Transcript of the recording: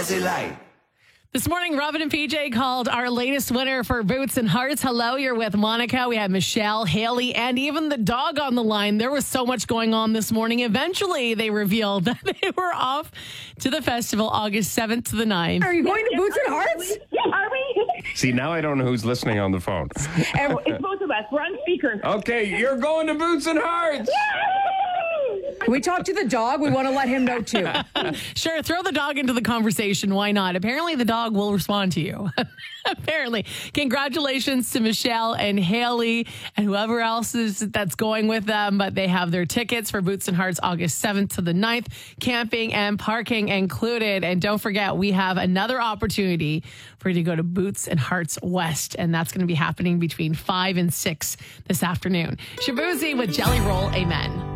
What's it like? This morning, Robin and PJ called our latest winner for Boots and Hearts. Hello, you're with Monica. We had Michelle, Haley, and even the dog on the line. There was so much going on this morning. Eventually, they revealed that they were off to the festival August 7th to the 9th. Are you going to Boots and Hearts? Are we? See, now I don't know who's listening on the phone. It's both of us. We're on speaker. Okay, you're going to Boots and Hearts. Can we talk to the dog? We want to let him know, too. Sure, throw the dog into the conversation. Why not? Apparently, the dog will respond to you. Apparently. Congratulations to Michelle and Haley and whoever else that's going with them. But they have their tickets for Boots and Hearts August 7th to the 9th. Camping and parking included. And don't forget, we have another opportunity for you to go to Boots and Hearts West. And that's going to be happening between 5 and 6 this afternoon. Shabuzi with Jelly Roll. Amen.